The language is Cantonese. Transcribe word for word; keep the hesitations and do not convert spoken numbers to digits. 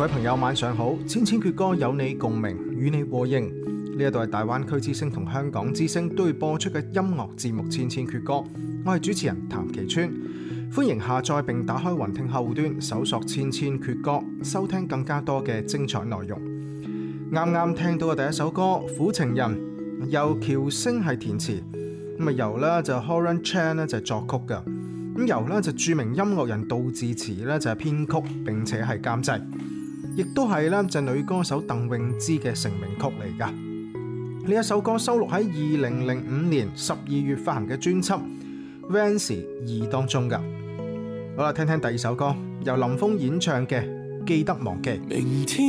各位朋友晚上好，千千闕歌有你共鳴，與你和應。呢一度係大灣區之聲同香港之聲都會播出嘅音樂節目《千千闕歌》，我係主持人譚其川，歡迎下載並打開雲聽後端搜索《千千闕歌》，收聽更加多嘅精彩內容。啱啱聽到嘅第一首歌《苦情人》，由喬星係填詞，咁啊由咧就 Horan Chan 咧就係作曲嘅，咁由咧就著名音樂人杜自持咧就係編曲並且係監製。亦都係咧就女歌手鄧詠芝嘅成名曲嚟噶。呢一首歌收錄喺二零零五年十二月發行嘅專輯《Vans 二》當中噶。好啦，聽聽第二首歌，由林峰演唱嘅《記得忘記》。 明天